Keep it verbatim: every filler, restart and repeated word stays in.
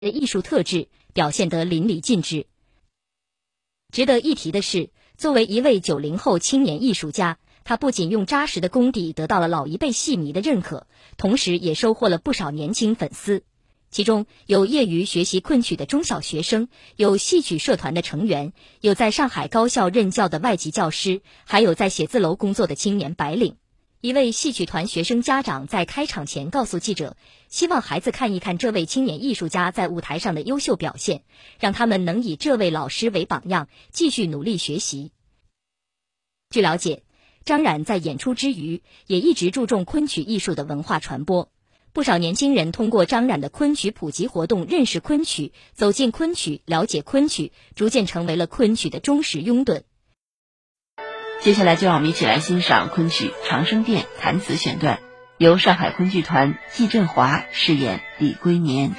的艺术特质表现得淋漓尽致。值得一提的是，作为一位九零后青年艺术家，他不仅用扎实的功底得到了老一辈戏迷的认可，同时也收获了不少年轻粉丝。其中有业余学习昆曲的中小学生，有戏曲社团的成员，有在上海高校任教的外籍教师，还有在写字楼工作的青年白领。一位戏曲团学生家长在开场前告诉记者，希望孩子看一看这位青年艺术家在舞台上的优秀表现，让他们能以这位老师为榜样，继续努力学习。据了解，张冉在演出之余，也一直注重昆曲艺术的文化传播。不少年轻人通过张冉的昆曲普及活动认识昆曲，走进昆曲，了解昆曲，逐渐成为了昆曲的忠实拥趸。 接下来就让我们一起来欣赏昆曲《长生殿》弹词选段，由上海昆剧团季振华饰演李龟年。